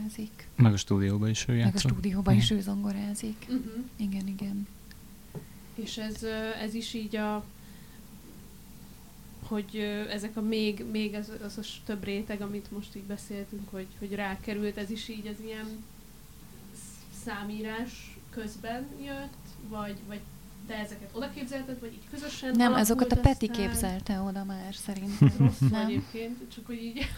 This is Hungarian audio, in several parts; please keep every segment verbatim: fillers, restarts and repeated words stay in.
zongorázik. Meg a stúdióban is ő játszott. Meg a stúdióban is ő zongorázik. Uh-huh. Igen, igen. És ez, ez is így a... hogy ezek a még, még az, az a több réteg, amit most így beszéltünk, hogy, hogy rákerült, ez is így az ilyen számírás közben jött, vagy, vagy te ezeket oda képzelted, vagy így közösen Nem, alakult azokat a Peti aztán... képzelte oda már szerintem. Rosszul Nem. egyébként, csak hogy így...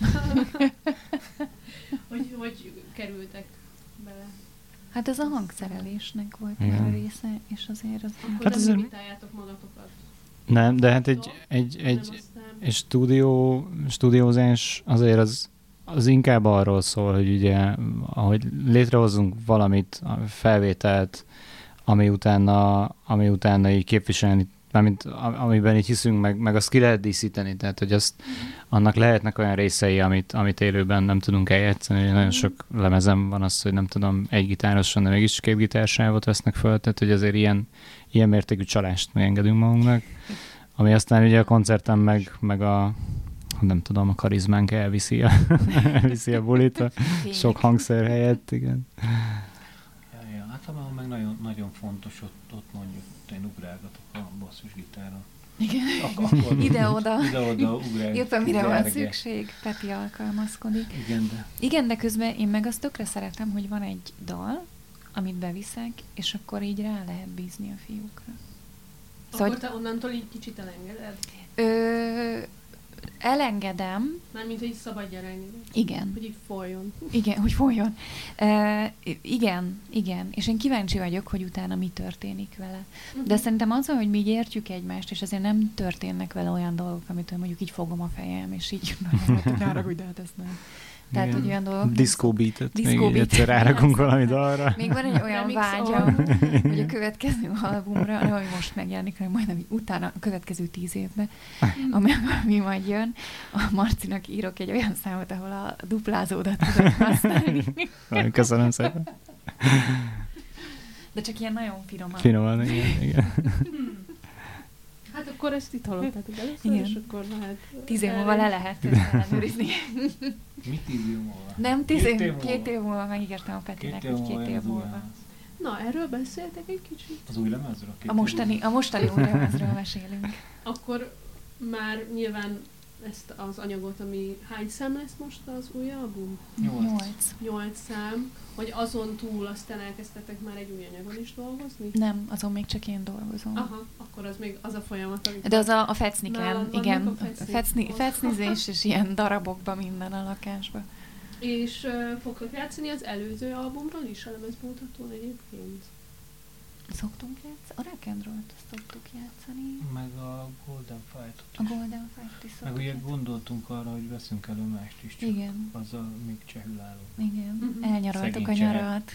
hogy, hogy kerültek bele. Hát ez a hangszerelésnek volt Igen. már a része, és azért az... Akkor Hát nem azért- limitáljátok magatokat. Nem, de hát egy, egy, Nem egy, aztán... egy stúdió, stúdiózás azért az, az inkább arról szól, hogy ugye, ahogy létrehozunk valamit, a felvételt, ami utána, ami utána így képviselni, mármint amiben így hiszünk, meg, meg azt ki lehet díszíteni, tehát hogy azt, annak lehetnek olyan részei, amit, amit élőben nem tudunk eljátszani, hogy nagyon sok lemezem van az, hogy nem tudom, egy gitároson, de mégis két gitársávot vesznek föl, tehát hogy azért ilyen, ilyen mértékű csalást megengedünk magunknak, ami aztán ugye a koncerten meg, meg a nem tudom, a karizmánk elviszi a, elviszi a bulit, a sok hangszer helyett, igen. Ja, ja, általában meg nagyon, nagyon fontos, ott, ott mondjuk, én ugrálgatok a basszusgitáron. Igen. Ak- akkor Ide-oda. Ide-oda ugrál. Éppen mire van zerge. szükség, Peti alkalmazkodik. Igen, de... Igen, de közben én meg azt tökre szeretem, hogy van egy dal, amit beviszek, és akkor így rá lehet bízni a fiúkra. Akkor te onnantól így kicsit elengeded? Ö, elengedem. Mármint, hogy szabadjára engeded. Igen. Hogy így folyjon. Igen, hogy folyjon. Uh, igen, igen. És én kíváncsi vagyok, hogy utána mi történik vele. Uh-huh. De szerintem azzal, hogy mi így értjük egymást, és azért nem történnek vele olyan dolgok, amitől mondjuk így fogom a fejem, és így ne haragudj, de hát ezt nem. Tehát, hogy olyan dolgok... Disco beatet, Disco még így beat. egyszer rárakunk valami dalra. Még van egy olyan Remix vágyam, hogy a következő albumra, nem, ami most megjelenik, hanem majdnem utána a következő tíz évben, ami, ami majd jön, a Marcinak írok egy olyan számot, ahol a duplázódat tudok használni. Köszönöm szépen. De csak ilyen nagyon finoman. Finoman, igen, igen. Hát akkor ezt itt hallottátok először, Igen. és akkor lehet... Tíz év múlva le lehet ellenőrizni. Mit tíz év múlva? Nem, tíz Két év, év múlva. két év múlva megígértem a Petinek, hogy két év az új múlva. lemez. Na, erről beszéltek egy kicsit? Az új lemezről? Két A év mostani, múlva? a mostani új lemezről mesélünk. Akkor már nyilván ezt az anyagot, ami hány szám lesz most az új album? Nyolc. Nyolc. Nyolc szám, hogy azon túl aztán elkezdtetek már egy új anyagon is dolgozni? Nem, azon még csak én dolgozom. Aha, akkor az még az a folyamat, amit... De az a, a fecniken, Nálad vannak igen. a A fecnik. fecni, fecnizés és ilyen darabokban minden a lakásban. És uh, fogtok játszani az előző albumról is, a lemezbemutatón egyébként? Szoktunk játszani? A Rock and Roll-t szoktuk játszani. Meg a Golden Fight-ot A is. Golden Fight is Meg szoktuk ugye játszani. gondoltunk arra, hogy veszünk elő mást is, csak Igen. azzal még csehül állunk. Igen, Mhm. elnyaraltuk a Szegény cseh. nyarat.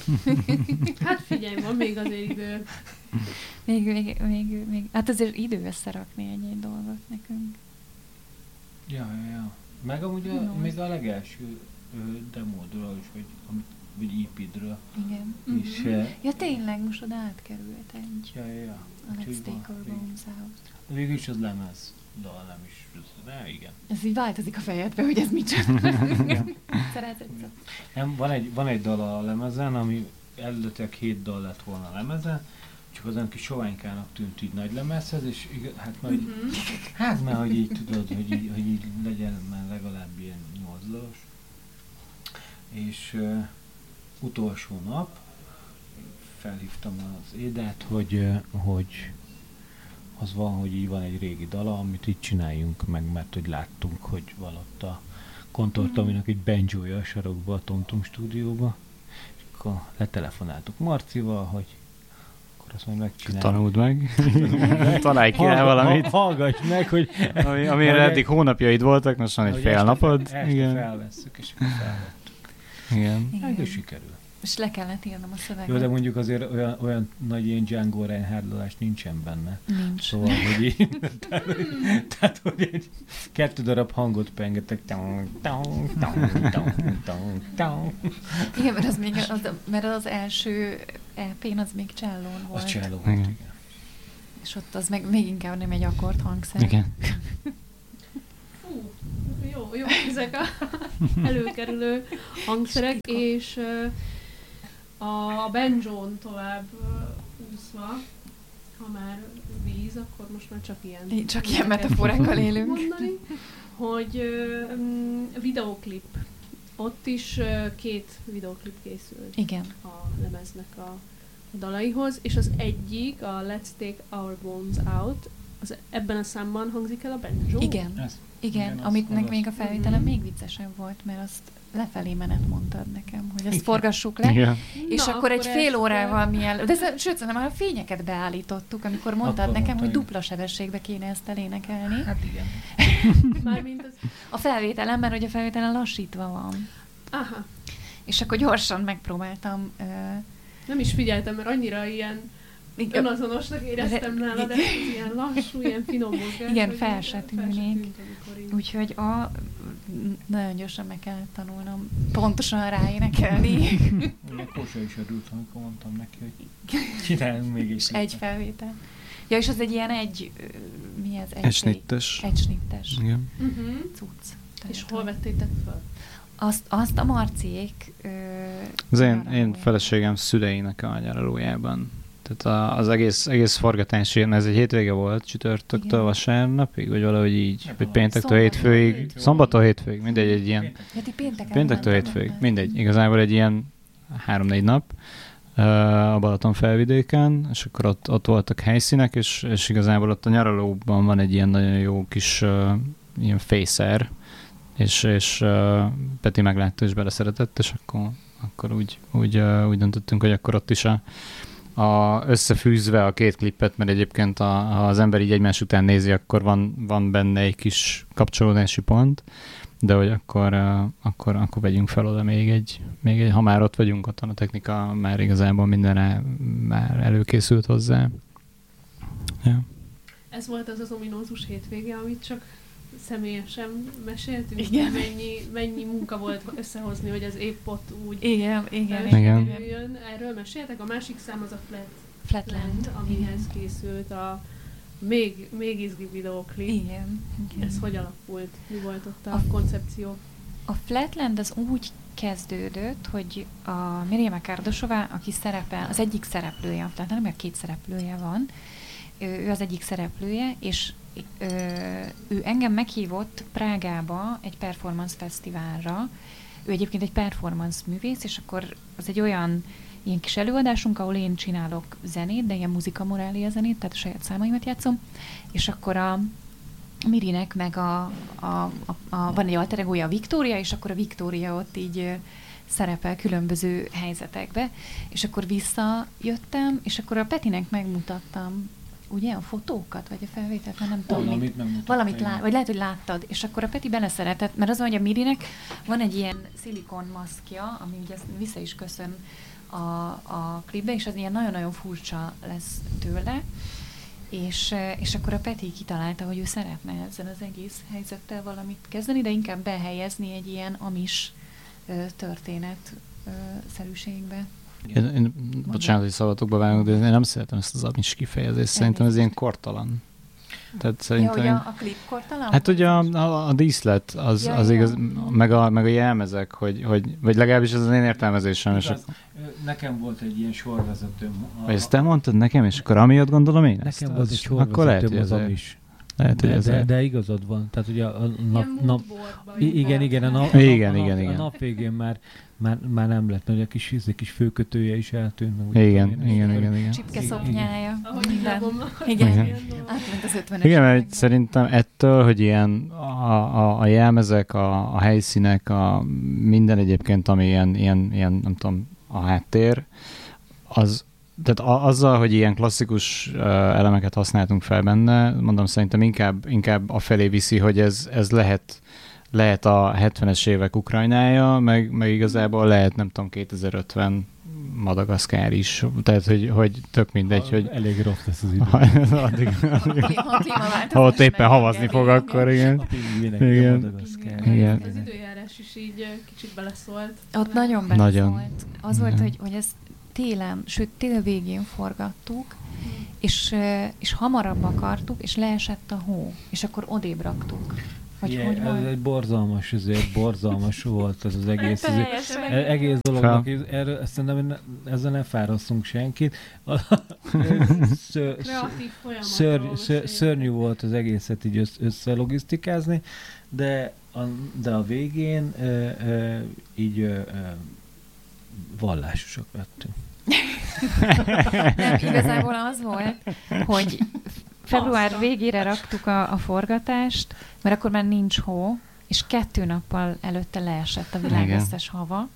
Hát figyelj, van még azért idő. Még, még, még, még, hát azért idő összerakni egy-egy dolgot nekünk. Ja, ja, ja. Meg amúgy a, Jó. még a legelső ö, demódról is, vagy, amit, vagy é pé-dről Igen. is. Mhm. eh, Ja tényleg, most oda átkerült egy. Ja, ja, ja. A Let's Úgyhogy Take van, Our végül- Bones Out. Végül is az lemez dal, nem is. De igen. Ez így változik a fejedbe, hogy ez micsoda. Szeretsz egyszer? Nem, van egy, van egy dal a lemezen, ami eredetileg hét dal lett volna a lemezen, csak az olyan kis soványkának tűnt így nagy lemezhez, és igaz, hát majd, Mhm. hát már, hogy így tudod, hogy így, hogy így legyen már legalább ilyen nyolc dalos. És uh, utolsó nap felhívtam az Édát, hogy, uh, hogy az van, hogy így van egy régi dala, amit így csináljunk meg, mert hogy láttunk, hogy van ott a kontortominak egy banjója a sarokba, a Tomtom stúdióba. És akkor letelefonáltuk Marcival, hogy akkor azt majd megcsináljuk. Tanuld meg. Találj ki rá valamit. Hallgass meg, hogy... Ami, amire eddig hónapjaid voltak, most van egy hogy fél este napod. Fel, este Igen. felvesszük, és akkor felvettük. Igen. Meg is sikerül. És le kellett írnom a szöveget. Jó, de mondjuk azért olyan, olyan nagy ilyen Django Reinhardt-olás nincsen benne. Nincs. Szóval, hogy így, tehát, tehát, hogy egy kettő darab hangot pengetek. Igen, mert az, még, az, mert az első é pén az még csellón volt. Az cselló volt, Igen. igen. És ott az meg még inkább nem egy akkord hangszer. Igen. Fú, jó, jó ezek a... előkerülő hangszerek, és a banjón tovább úszva, ha már víz, akkor most már csak ilyen... Csak ilyen metaforákkal élünk. Mondani, hogy uh, videóklip. Ott is uh, két videóklip készült. Igen. A lemeznek a, a dalaihoz, és az egyik, a Let's Take Our Bones Out, az ebben a számban hangzik el a banjo. Igen. Ez, Igen, igen, amit az- meg az- még a felvételen még viccesebb volt, mert azt lefelé menet mondtad nekem, hogy ezt forgassuk le, Igen. és Na, akkor egy fél ezt, órával mielőtt, de ez, sőt, szerintem már a fényeket beállítottuk, amikor mondtad Akkor nekem, mondta, hogy igen. dupla sebességbe kéne ezt elénekelni. Hát igen. Mármint az... A felvételen, mert hogy a felvételen lassítva van. Aha. És akkor gyorsan megpróbáltam... Uh, Nem is figyeltem, mert annyira ilyen igen, önazonosnak éreztem nála, de ilyen lassú, ilyen finom mozgás. Igen, hogy fel se tűnik. tűnt, amikor így- úgyhogy a, nagyon gyorsan meg kellett tanulnom pontosan ráénekelni. Igen, Kósa is örült, amikor mondtam neki, hogy csináljunk még egy És egy klipet. felvétel. Ja, és az egy ilyen egy... ö, Mi ez? Egy Egy snittes. Egy snittes Igen. Uh-huh. cucc. És Tehát hol a- vettétek fel? Azt, azt a Marciék... Ö, Az én, én nyaralóján. feleségem szüleinek a nyaralójában. Tehát a, az egész, egész forgatás ilyen, ez egy hétvége volt, csütörtöktől Igen. vasárnapig, vagy valahogy így, Nem vagy tudom. péntektől Szombattól hétfőig, hétfőig. szombattól hétfőig, mindegy, egy ilyen, Ja, ti pénteken péntektől mentetek hétfőig, be? mindegy, igazából egy ilyen három-négy nap uh, a Balaton felvidéken, és akkor ott, ott voltak helyszínek, és, és igazából ott a nyaralóban van egy ilyen nagyon jó kis uh, ilyen fészer, és, és uh, Peti meglátta és beleszeretett, és akkor, akkor úgy, úgy, uh, úgy döntöttünk, hogy akkor ott is a, a, összefűzve a két klippet, mert egyébként a, ha az ember így egymás után nézi, akkor van, van benne egy kis kapcsolódási pont, de hogy akkor, uh, akkor, akkor vegyünk fel oda még egy, még egy, ha már ott vagyunk, ott van a technika, már igazából mindenre már előkészült hozzá. Ja. Ez volt az az ominózus hétvége, amit csak személyesen meséltünk, Igen. hogy mennyi, mennyi munka volt összehozni, hogy az épp ott úgy Igen, igen, Igen. igen. sikerüljön. Erről meséltek? A másik szám az a Flat Flatland. Land, amihez készült a még, még izgi videóklip. Igen. igen. Ez hogy alakult? Mi volt ott a, A- koncepció? A Flatland az úgy kezdődött, hogy a Miriam Kárdosová, aki szerepel, az egyik szereplője, tehát nem, mert két szereplője van, ő, ő az egyik szereplője, és ö, ő engem meghívott Prágába egy performance fesztiválra. Ő egyébként egy performance művész, és akkor az egy olyan ilyen kis előadásunk, ahol én csinálok zenét, de ilyen muzika morália zenét, tehát a saját számaimat játszom, és akkor a Mirinek meg a, a, a, a van egy alter egója, a Viktória, és akkor a Viktória ott így ö, szerepel különböző helyzetekbe, és akkor visszajöttem, és akkor a Petinek megmutattam, ugye, a fotókat, vagy a felvételt, már nem tudom. mit. Valamit megmutatta. Valamit igen. lá- vagy lehet, hogy láttad, és akkor a Peti beleszeretett, mert az, hogy a Mirinek van egy ilyen szilikon maszkja, ami ugye vissza is köszön a, a klipbe, és az ilyen nagyon-nagyon furcsa lesz tőle, és, eh, és akkor a Peti kitalálta, hogy ő szeretne ezzel az egész helyzettel valamit kezdeni, de inkább behelyezni egy ilyen amis ö, történet ö, szerűségbe. Én, én, bocsánat, hogy szabadokba vágok, de én nem szeretem ezt az amis kifejezést. Szerintem ez ilyen kortalan. Tehát Ja, szerintem... hogy a, a klip kortalan? Hát ugye a, a, a díszlet, az, Ja, az ja. igaz, meg a, meg a jelmezek, hogy, hogy, vagy legalábbis ez az én értelmezésem. És Igaz, ö, nekem volt egy ilyen sorvezetőm. a- vagy ezt te mondtad nekem, és akkor amiatt gondolom én ezt? Nekem volt Az- egy akkor lehet, hogy sorvezetőm az ez amis. lehet, hogy De, ez de, de igazad van. Tehát ugye a, a nap, Ilyen nap, moodboardba i- így igen, volt. igen, a nap, Igen, a nap, igen, a igen. nap végén már, már, már nem lett, mert a kis, egy kis főkötője is eltűnt. Meg úgy Igen, tudom én, és igen, akkor- igen, igen. Csipke Igen. szoknyája. Ahogy minden. lebomlott. Igen. Igen. Ilyen dolog. Átment az ötvenes Igen, mert évekbe. szerintem ettől, hogy ilyen a, a, a jelmezek, a, a helyszínek, a minden egyébként, ami ilyen, ilyen, ilyen, nem tudom, a háttér, az, tehát a, azzal, hogy ilyen klasszikus uh, elemeket használtunk fel benne, mondom, szerintem inkább, inkább afelé viszi, hogy ez, ez lehet, lehet a hetvenes évek Ukrajnája, meg, meg igazából lehet, nem tudom, kétezer-ötven Madagaszkár is. Tehát, hogy, hogy tök mindegy, hogy Elég rossz lesz az idő. ha, addig, addig, Ha klímaváltozás ha ott éppen meg havazni engedi, fog, akkor igen. A pingvinek, Igen. a Madagaszkár. Igen. Az időjárás is így ö, kicsit beleszólt. Ott nagyon Nagyon. beleszólt. Az volt, Igen. hogy, hogy ezt télen, sőt tél végén forgattuk, és, ö, és hamarabb akartuk, és leesett a hó, és akkor odébb raktuk Vagy Igen, hogy ez volt? egy borzalmas, ezért borzalmas volt ez az egész. ezért, Teljesen e- meg- egész dolognak, erről szerintem ne- ezzel ne fárasztunk senkit. Ször, kreatív folyamatról szörny, ször, beszélünk. szörnyű volt az egészet így össz, összelogisztikázni, de a, de a végén ö, ö, így ö, ö, vallásosak lettünk. Nem, igazából az volt, hogy február végére raktuk a, a forgatást, mert akkor már nincs hó, és kettő nappal előtte leesett a világ Igen. összes hava.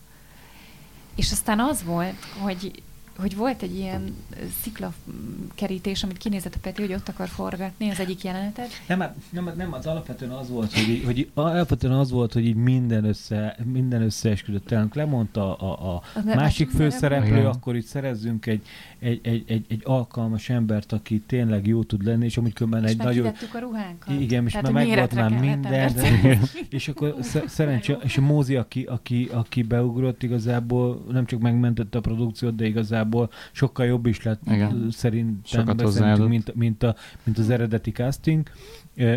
És aztán az volt, hogy, hogy volt egy ilyen sziklakerítés, amit kinézett a Peti, hogy ott akar forgatni az egyik jelenetet. Nem, hát- nem, nem, az alapvetően az volt, hogy, így- hogy így- alapvetően az volt, hogy így minden, össze, minden összeesküdött el. Lemondta a, a Az nem- másik az- főszereplő, Igen. akkor itt szerezzünk egy, egy, egy, egy, egy alkalmas embert, aki tényleg jó tud lenni, és amúgy különben És egy nagyon... meghidettük a ruhánkat. Igen, és Tehát, már hogy megvolt méretre már kellett minden, embert. de, és akkor sze- szerencsé, és a Mózi, aki, aki, aki beugrott, igazából nem csak megmentette a produkciót, de igazából sokkal jobb is lett Igen. szerintem, Sokat szerintünk, hozzáadott. mint, mint, a, mint az eredeti casting. Ö,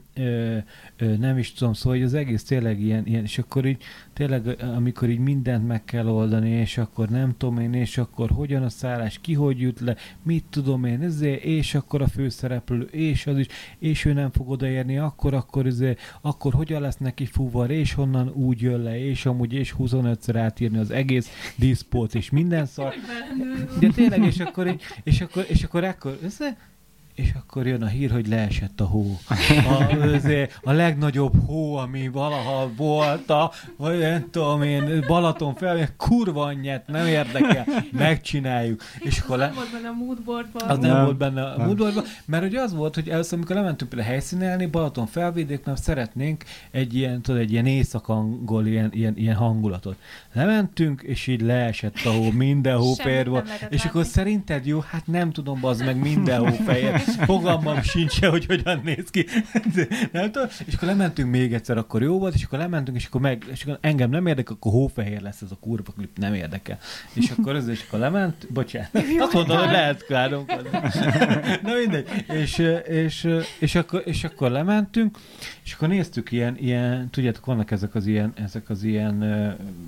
ö, ö, nem is tudom, szóval hogy az egész tényleg ilyen, ilyen, és akkor így tényleg, amikor így mindent meg kell oldani, és akkor nem tudom én, és akkor hogyan a szállás, ki hogy jut le, mit tudom én, ezért, és akkor a főszereplő, és az is, és ő nem fog odaérni, akkor, akkor ezért, akkor hogyan lesz neki fuvar, és honnan úgy jön le, és amúgy, és huszonötször átírni az egész diszpót, és minden szar. De tényleg, és akkor, így, és akkor, és akkor, akkor ezért, és akkor jön a hír, hogy leesett a hó. A, azért, a legnagyobb hó, ami valaha volt, a, vagy nem tudom én, Balaton fel, kurva anyját, nem érdekel, megcsináljuk. És akkor le... Nem volt benne a moodboardban. Az nem, Nem. volt benne a Nem. moodboardban, mert ugye az volt, hogy először, amikor lementünk például helyszínelni, Balaton felvidék, mert szeretnénk egy ilyen, tudod, egy ilyen észak-angol, ilyen, ilyen, ilyen hangulatot. Lementünk, és így leesett a hó, minden hó Semmit fehér nem volt. lehetett És akkor látni. szerinted jó? Hát nem tudom, az meg minden hó fehér. Fogalmam sincs, hogy hogyan néz ki. Nem tudom. És akkor lementünk még egyszer, akkor jó volt, és akkor lementünk, és akkor, meg, és akkor engem nem érdekel, akkor hófehér lesz ez a kurva klip, nem érdekel. És akkor ez, és akkor lement, bocsánat, azt mondom, hogy lehet káromkodni. Na mindegy. És, és, és, akkor, és akkor lementünk, és akkor néztük ilyen, ilyen tudjátok, vannak ezek az ilyen, ezek az ilyen ö,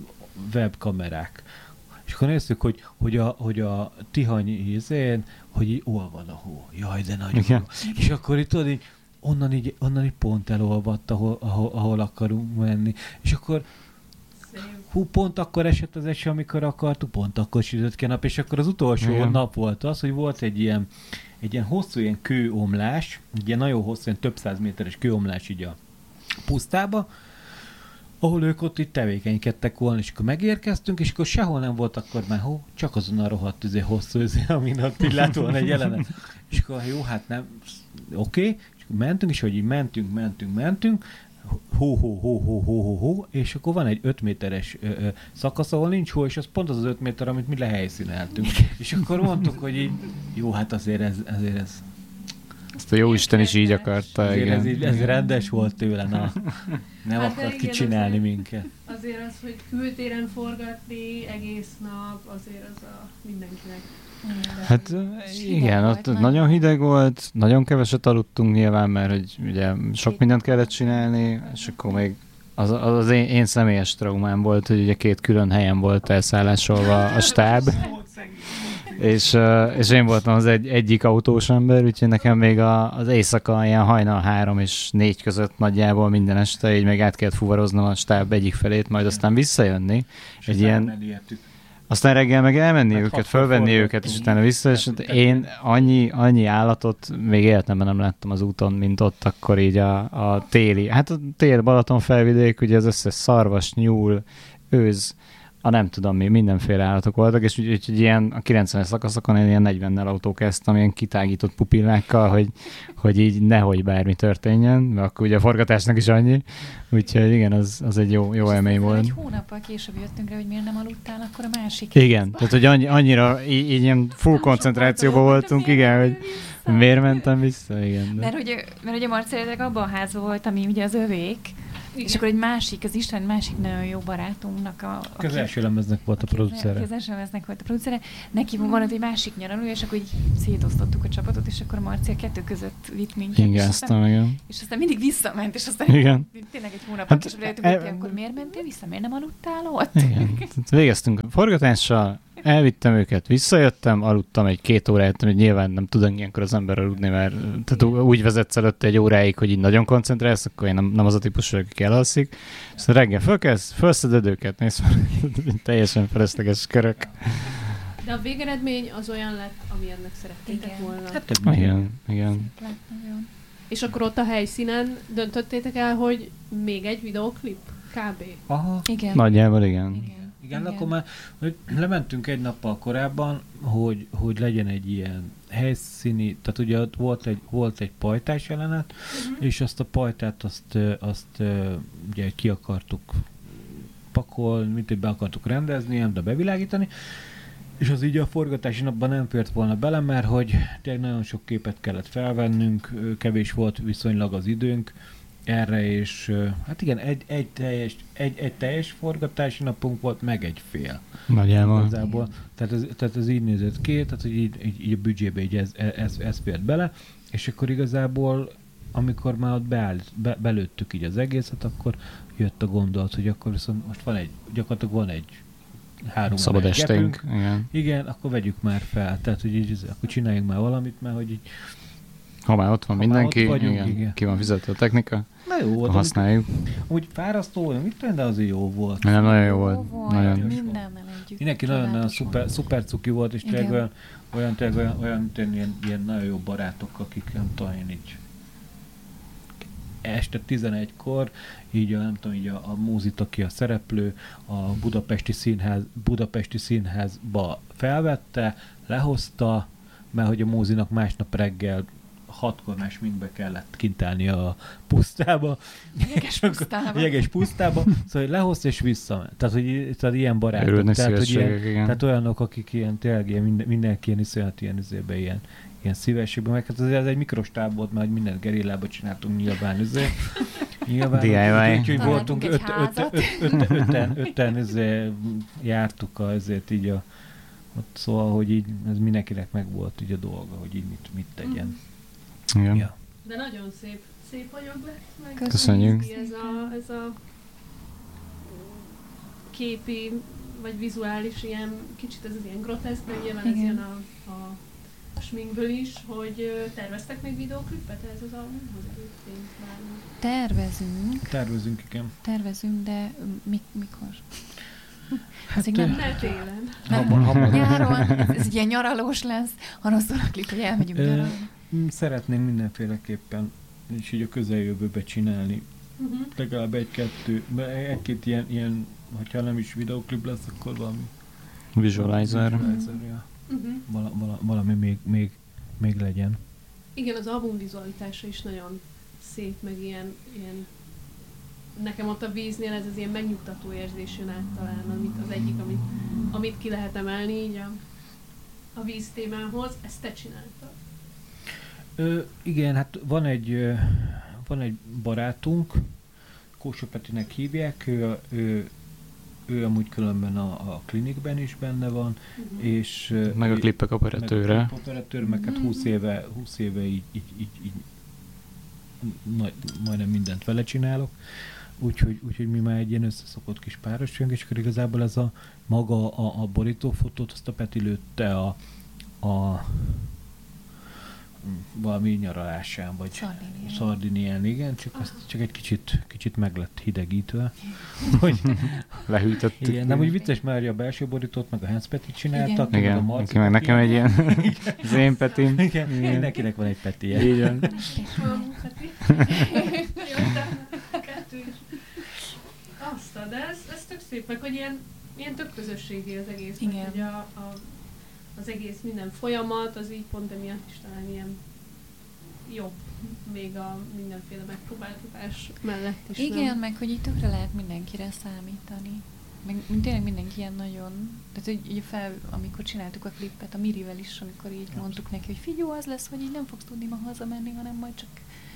webkamerák. És akkor néztük, hogy, hogy, a, hogy a Tihanyi ízén, hogy így olvad a hó. Jaj, de nagyon Igen. jó. És akkor itt tudod, így, onnan így, onnan így pont elolvadt, ahol, ahol, ahol akarunk menni. És akkor Szép. hú, pont akkor esett az eső, amikor akartuk, pont akkor sütött ki a nap, és akkor az utolsó Igen. nap volt az, hogy volt egy ilyen, egy ilyen hosszú ilyen kőomlás, egy ilyen nagyon hosszú, ilyen több száz méteres kőomlás így a pusztába, ahol ők ott itt tevékenykedtek volna, és akkor megérkeztünk, és akkor sehol nem volt akkor már hó, csak azon a rohadt üzé, hosszú üzé, amin ott így lett volna egy jelenet. És akkor jó, hát nem, oké, okay. És akkor mentünk, és hogy így mentünk, mentünk, mentünk, hó, hó, hó, hó, hó, hó, hó, és akkor van egy öt méteres ö, ö, szakasz, ahol nincs hó, és az pont az az öt méter, amit mi lehelyszíneltünk. És akkor mondtuk, hogy így, jó, hát azért ez, azért ez, Ezt a jóisten is így akarta, azért igen. ez, így, ez rendes volt tőle, na. Nem Hát de akart igen, kicsinálni azért- minket. Azért az, hogy kültéren forgatni egész nap, azért az a mindenkinek. Hát És hideg igen, volt, ott nagyon. nagyon hideg volt, nagyon keveset aludtunk nyilván, mert hogy ugye sok Két- mindent kellett csinálni, és akkor még az az, az én, én személyes traumám volt, hogy ugye két külön helyen volt elszállásolva a stáb, és, uh, és én voltam az egy, egyik autós ember, úgyhogy nekem még a, az éjszaka ilyen hajnal három és négy között nagyjából minden este, így meg át kellett fuvaroznom a stáb egyik felét, majd aztán visszajönni. És Egy ilyen- elértük. Aztán reggel meg elmenni Meg őket, hatkor fölvenni forgattunk. őket, és utána vissza, és Persze, én annyi, annyi állatot még életemben nem láttam az úton, mint ott akkor így a, a téli. Hát a tél Balaton felvidék, ugye az összes szarvas, nyúl, őz, a nem tudom mi, mindenféle állatok voltak, és úgy, úgy ilyen a kilencvenes szakaszokon én ilyen negyvennel autókeztem, ilyen kitágított pupillákkal, hogy, hogy így nehogy bármi történjen, mert akkor ugye a forgatásnak is annyi. Úgyhogy igen, az, az egy jó, jó És élmény aztán volt. Egy hónappal később jöttünk rá, hogy miért nem aludtál akkor a másik. Igen, tehát hogy annyi, annyira így, így ilyen full koncentrációban voltunk, igen, hogy miért mentem vissza, igen. De. Mert ugye, mert ugye Marcellétek abban a házban volt, ami ugye az övék, És akkor egy másik, az István másik nagyon jó barátunknak a... Az első lemeznek volt a producere. Az első lemeznek volt a producere. Neki van egy másik nyaralója, és akkor így szétosztottuk a csapatot, és akkor Marci a kettő között vitt minket. Ingáztam, igen. És aztán mindig visszament, és aztán igen. tényleg egy hónapot Hát, is rájöttünk, e- hogy akkor miért mentél vissza, miért nem aludtál ott? Igen. Tehát végeztünk a forgatással, elvittem őket, visszajöttem, aludtam egy két órát, hogy nyilván nem tudom ilyenkor az ember aludni, mert tehát úgy vezetsz előtte egy óráig, hogy így nagyon koncentrálsz, akkor én nem, nem az a típus, hogy aki elalszik. Szóval reggel fölkelsz, felszeded őket, nézd fel, teljesen felesleges körök. De a végeredmény az olyan lett, amilyennek szerettétek Igen. volna. Hát több Igen, igen. Szép lett, nagyon. És akkor ott a helyszínen döntöttétek el, hogy még egy videóklip? Kb. Aha. Igen. Nagyjából igen. Igen. Igen, Igen, akkor már hogy lementünk egy nappal korábban, hogy, hogy legyen egy ilyen helyszíni, tehát ugye ott volt egy, volt egy pajtás jelenet, uh-huh. és azt a pajtát azt, azt ugye ki akartuk pakolni, mint hogy be akartuk rendezni, nem de bevilágítani, és az így a forgatási napban nem fért volna bele, mert hogy tényleg nagyon sok képet kellett felvennünk, kevés volt viszonylag az időnk erre, és hát igen, egy, egy, teljes, egy, egy teljes forgatási napunk volt, meg egy fél. Nagyjából. Igazából. Tehát ez, tehát ez így nézett ki, tehát hogy így, így, így a büdzsébe így ez, ez, ez fért bele, és akkor igazából amikor már ott beáll, be, belőttük így az egészet, akkor jött a gondolat, hogy akkor viszont most van egy, gyakorlatilag van egy három szabad esténk. Igen. Igen, akkor vegyük már fel. Tehát, hogy így, akkor csináljunk már valamit, mert hogy így... Ha már ott van ha mindenki, ott vagyunk, igen, igen. ki van fizetve a technika, na jó volt. használjuk. Úgy fárasztó volt, mit tudom, de azért jó volt. Nem, nagyon jó volt. volt. Nagyon. Mindennel együtt. Mindenki nagyon, nagyon Csodálatos szuper, volt. szuper cuki volt, és tényleg Igen. olyan, olyan, tényleg olyan, olyan tényleg ilyen, ilyen nagyon jó barátok, akik nem tudom én így este tizenegykor, így a, nem tudom, így a, a Múzit, aki a szereplő, a Budapesti Színház, Budapesti Színházba felvette, lehozta, mert hogy a Múzinak másnap reggel hatkor más mindbe kellett kint állni a pusztába. Jeges pusztába. Jeges pusztába. Szóval lehozta és visszament. Tehát, hogy tehát ilyen barátok. Örülnek Tehát, hogy ilyen, szívességek, igen. tehát olyanok, akik ilyen tényleg ilyen, minden, mindenki ilyen iszonyat ilyen izébe, ilyen, ilyen szívességben. Meg hát azért ez egy mikrostáb volt, mert mindent gerillába csináltunk nyilván izé. Nyilván. dé i vaj. Úgyhogy Találtunk voltunk egy öt, házat. öt, öt, öt, öten, öten izé, jártuk a, ezért így a, ott szóval, hogy így ez mindenkinek meg volt így a dolga, hogy így mit, mit tegyen. Igen. Ja. De nagyon szép, szép anyag lett meg. Köszönjük. Ez a, ez a képi, vagy vizuális ilyen, kicsit ez az ilyen groteszk, de nyilván ez Igen. jön a, a, a sminkből is, hogy ö, terveztek még videóklipet ez az albumhoz egyébként bármi? Tervezünk, Tervezünk, igen. tervezünk, de mi, mikor? Hát, Ez nem, Ne télen. nem hamar, hamar. nyáron, ez, ez egy ilyen nyaralós lesz, arról szól a klip, hogy elmegyünk Ö, nyaralni. Mm, Szeretném mindenféleképpen és így a közeljövőbe csinálni. Uh-huh. Legalább egy-kettő, egy-két ilyen, ilyen, hogyha nem is videoklip lesz, akkor valami Visualizer. visualizer, ja. Uh-huh. Vala, vala, valami még, még, még legyen. Igen, az album vizualitása is nagyon szép, meg ilyen, ilyen nekem ott a víznél ez az ilyen megnyugtató érzés jön át talán, amit az egyik, amit, amit ki lehet emelni így a, a víz témához, ezt te csináltad. Ö, igen, hát van egy, ö, van egy barátunk, Kósa Petinek hívják, ő, ő, ő amúgy különben a, a klinikben is benne van, Uh-huh. és... ö, Meg a klippek operatőre. Meg a klip operatőr, meg hát húsz éve, húsz éve így, így, így, így nagy, majdnem mindent vele csinálok. Úgyhogy, úgyhogy mi már egy ilyen összeszokott kis páros jönk, és akkor igazából ez a maga a, a borítófotót, azt a Peti lőtte a, a valami nyaralásán, vagy Szardinián. Szardinián, igen, csak, azt, csak egy kicsit, kicsit meg lett hidegítve. hogy, Lehűtöttük. igen, nem úgy vicces, mert a belső borítót meg a Hans Petit csináltak, meg a Igen, Marci neki meg Peti. nekem egy ilyen az én Petim. Igen, mindenkinek van egy Petie. Így van. Van, Peti. Jó, de kettő is. Azt a, de ez, ez tök szép, meg hogy ilyen, ilyen tök közösségi az egész, Igen. meg hogy a, a, az egész minden folyamat, az így pont emiatt is talán ilyen jobb, még a mindenféle megpróbáltatás mellett is. Igen, nem? meg hogy így tökre lehet mindenkire számítani. Meg tényleg mindenki ilyen nagyon... Tehát, hogy így fel, amikor csináltuk a klippet, a Mirivel is, amikor így mondtuk neki, hogy figyelj, az lesz, hogy így nem fogsz tudni ma hazamenni, hanem majd csak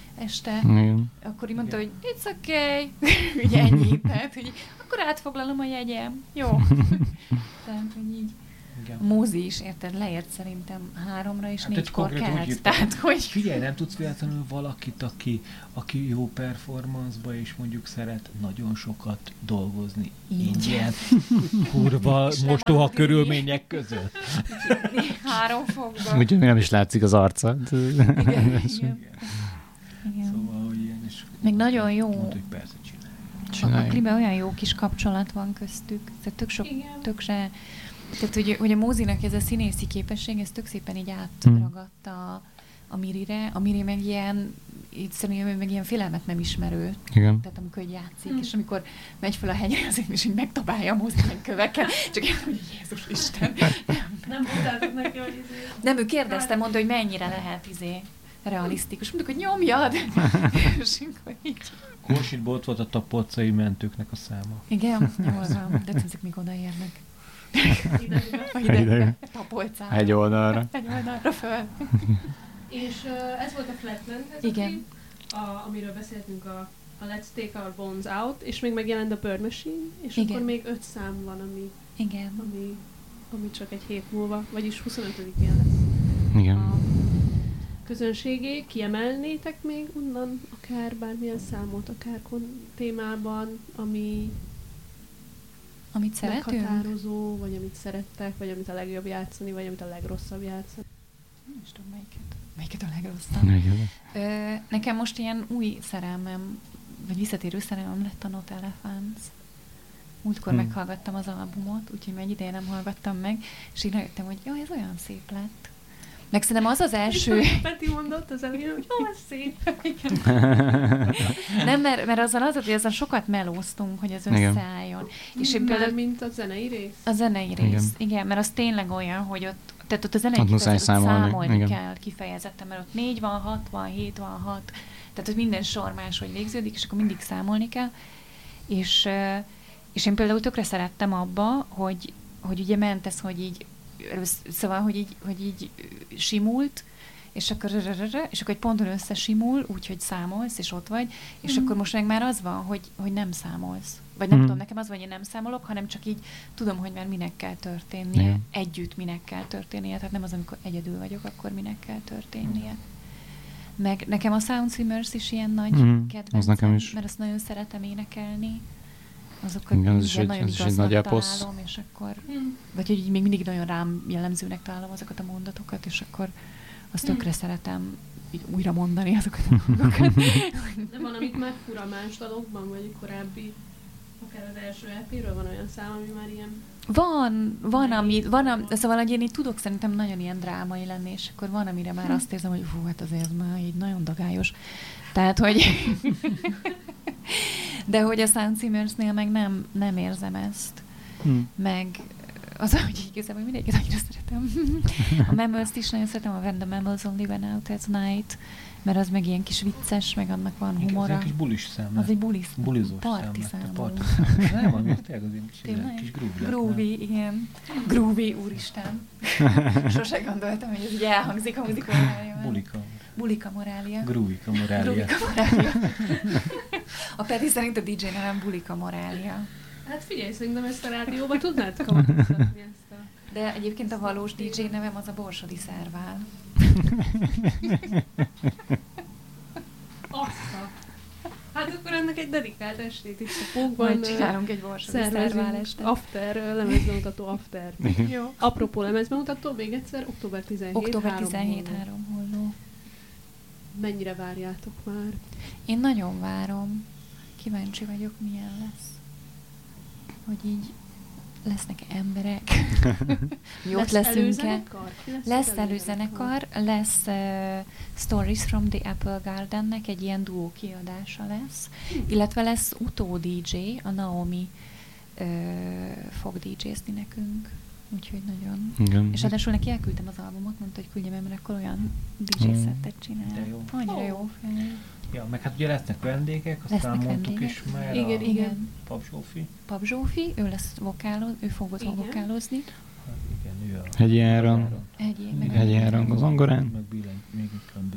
este, Igen. akkor így mondta, hogy it's okay, ugye ennyi, tehát, hogy akkor átfoglalom a jegyem, jó. Tehát, hogy így Igen. a mózi is, érted, leért szerintem háromra és Hát ez négykor konkrétan úgy kelt, hívták. tehát, hogy... Figyelj, nem tudsz véletlenül valakit, aki, aki jó performance-ba és mondjuk szeret nagyon sokat dolgozni ingyen, kurva És nem mostoha adni. körülmények között. Három fokban. Úgyhogy még nem is látszik az arca. Igen, igen. Igen. Szóval, hogy ilyen, és Meg nagyon jó. mondta, hogy persze csinálj. A Csinálj. pakliben olyan jó kis kapcsolat van köztük. Tehát tök sok, Igen. tök se... Tehát, hogy, hogy a Mózinak ez a színészi képesség, ez tök szépen így átragadt a, a Mirire. A Miri meg ilyen, így szerintem ő meg ilyen félelmet nem ismerő. Igen. Tehát amikor így játszik, Hm. és amikor megy fel a hegyre, azért is így megtabálja a Mózi meg kövekkel. Csak én, hogy Jézus Isten. Nem mondtátok neki, hogy izé... Nem, ő kérdezte, mondta, hogy mennyire lehet izé realisztikus. Mondtuk, hogy nyomjad. És akkor így... Kósitból ott volt a tapolcai mentőknek a száma. Igen, jól van. De ezek még odaérnek. idegbe. A Idegbe. hidegbe. Tapolcára. Egy oldalra. Egy oldalra föl. És uh, ez volt a Flatland, ez Igen. a film, a, amiről beszéltünk a, a Let's Take Our Bones Out, és még megjelent a Bird Machine, és Igen. akkor még öt szám van, ami, Igen. ami, ami csak egy hét múlva, vagyis huszonötödikén lesz. Igen. A közönségé, kiemelnétek még onnan akár bármilyen számot, akár kon- témában, ami Amit szeretünk? meghatározó, vagy amit szerettek, vagy amit a legjobb játszani, vagy amit a legrosszabb játszani. Nem is tudom, melyiket. Melyiket a legrosszabb. Igen. Ö, nekem most ilyen új szerelmem, vagy visszatérő szerelmem lett a Not Elephants. Múltkor Hmm. meghallgattam az albumot, úgyhogy már egy ideje nem hallgattam meg, és így rájöttem, hogy jaj, ez olyan szép lett. Meg szerintem az az első... És Peti mondott az elején, hogy jó, ez szép. Nem, mert, mert azzal az, hogy azzal sokat melóztunk, hogy ez Igen. összeálljon. És én Már például mint a zenei rész. a zenei rész, igen. Igen. igen, mert az tényleg olyan, hogy ott, tehát ott a zenei Ott muszáj kifejezetten számolni, számolni igen. kell kifejezetten, mert ott négy van, hat van, hét van, hat, tehát ott minden sor máshogy végződik, és akkor mindig számolni kell. És, ö, és én például tökre szerettem abba, hogy, hogy ugye ment ez, hogy így, elősz- szóval, hogy így, hogy így ö, simult, és akkor, rrrrrrr, és akkor egy ponton összesimul, úgyhogy számolsz, és ott vagy, és Mhm. akkor most meg már az van, hogy, hogy nem számolsz. Vagy nem Mhm. tudom, nekem az van, hogy én nem számolok, hanem csak így tudom, hogy már minek kell történnie, Igen. együtt minek kell történnie, tehát nem az, amikor egyedül vagyok, akkor minek kell történnie. Meg nekem a Sound Swimmers is ilyen nagy Mhm, kedvencem, az nekem is. mert azt nagyon szeretem énekelni. Azokat Igen, az is ilyen egy- nagyon az is egy igaznak nagy eposz. találom, és akkor Hm. vagy hogy így még mindig nagyon rám jellemzőnek találom azokat a mondatokat, és akkor azt Hm. tökre szeretem így újra mondani azokat a dolgokat. De van, amit megfura más dalokban, vagy korábbi, akár az első é péről van olyan szám, ami már ilyen... Van, van, ami, van, am, Van. szóval, hogy én így tudok szerintem nagyon ilyen drámai lenni, és akkor van, amire már Hm. azt érzem, hogy hú, hát azért ez már így nagyon dagályos. Tehát, hogy... De hogy a Sound Swimmers-nél meg nem, nem érzem ezt. Hm. Meg az, hogy igazából mindegyiket annyira szeretem. A Mammals-t is nagyon szeretem, a When the Mammals Only Went Out at Night, mert az meg ilyen kis vicces, meg annak van Igen, ez humora. egy kis bulis szám Az lett. egy bulis, Bulizós parti szám lett. számú. A parti. Nem, ami tényleg az ilyen kis, Tényleg? kis groove lett, nem? Groovy, igen. Groovy, úristen. Sose gondoltam, hogy ez így elhangzik a muzikálójában. Bulika. Bulika Morália. Grúvika morália. Grúvika Morália. A Peti szerint a dé dzsé nevem Bulika Morália. Hát figyelj, szerintem ezt a rádióban tudnád kamatoztatni ezt a... De egyébként a valós dé dzsé nevem az a Borsodi Szervál. Assza! Hát akkor ennek egy dedikált estét itt a Pókban. Majd csinálunk egy Borsodi Szervál Szervezünk estet. after, lemezbemutató after. Igen. Jó. Apropó lemezbemutató, még egyszer, október tizenhét. Október három tizenhét, hónap. három holló. Mennyire várjátok már? Én nagyon várom. Kíváncsi vagyok, milyen lesz. Hogy így lesznek emberek. Mi ott leszünk-e? előzenekar? Ki lesz, Lesz az előzenekar, lesz uh, Stories from the Apple Gardennek egy ilyen duó kiadása lesz, illetve lesz utó dé dzsé, a Naomi uh, fog dé dzsézni nekünk, úgyhogy nagyon. Igen. És ráadásul neki elküldtem az albumot, mondta, hogy küldjem el, mert akkor olyan dé dzsé Mm. szettet csinál. De jó. Annyira Ó. jó fej. Ja, meg hát ugye lesznek vendégek, azt Lesznek elmondtuk vendégek. is már. Igen, a igen. Pap Zsófi. Pap Zsófi, ő lesz vokáloz, ő fog Igen. vokálozni. Hát igen, ő a... Hegyi Áron. Egyéb, Igen. meg Hegyi Áron az zongorán. Meg billen, még különböző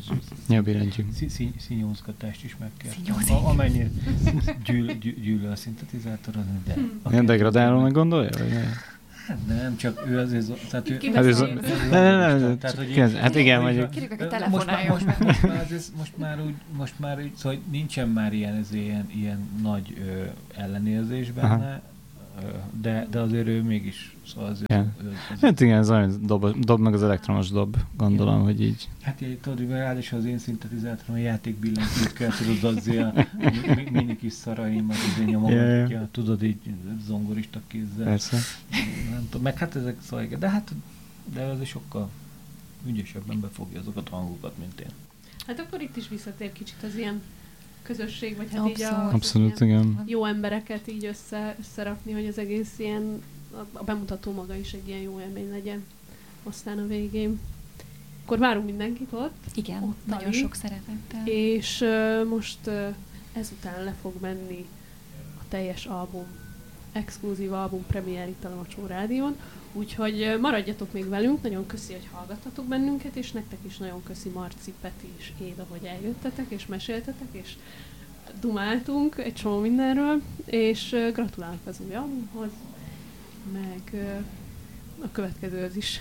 Ja, billentyűk. Színyózgatást is meg kell. Színyózik. A- Amennyire gyűl, gyűl, gyűlöl a szintetizátor, az de... Ilyen degradálónak gondolja? Vagy ne? Hát nem, csak ő azért... Tehát ő, Ki Hát ez, beszél. ne, ne, ne, Tehát, hogy kezd- hát igen, hogy- mondjuk. Kérjük, aki most, már, telefonáljon. most, már, most, már ez, most már úgy, most már úgy, szóval nincsen már ilyen, ez ilyen, ilyen nagy ö, ellenérzés benne, ö, de, de azért ő mégis, szóval azért... Igen. Ő, az, Hát igen, ez olyan dob, dob meg az elektromos dob, gondolom, hogy így. hát így tudod, hogy ráadásul az én szintetizátorom a játékbillentyűt kell, tudod, azért a mi- mi- mini kis szaraimat azért nyomogatja, Ja, ja. tudod, így zongorista kézzel. Persze. Nem tudom, meg hát ezek szóval, igen, de hát de azért sokkal ügyesebben befogja azokat a hangokat, mint én. Hát akkor itt is visszatér kicsit az ilyen közösség, vagy hát így a, Abszolút. az Abszolút, ilyen igen. jó embereket így össze, összerakni, hogy az egész ilyen, a- a bemutató maga is egy ilyen jó élmény legyen aztán a végén. Akkor várunk mindenkit ott, Igen, Ott nagyon Dani. sok szeretettel. és uh, most uh, ezután le fog menni a teljes album, exkluzív album premier itt a Macsó Rádión, úgyhogy uh, maradjatok még velünk, nagyon köszi, hogy hallgattatok bennünket, és nektek is nagyon köszi Marci, Peti és Éda, hogy eljöttetek, és meséltetek, és dumáltunk egy csomó mindenről, és uh, gratulálok az új albumhoz, meg uh, a következőhöz is.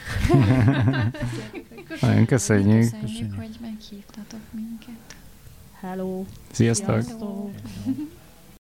Nagyon köszönjük. Köszönjük, Köszönjük. hogy meghívtatok minket. Hello! Sziasztok! Sziasztok.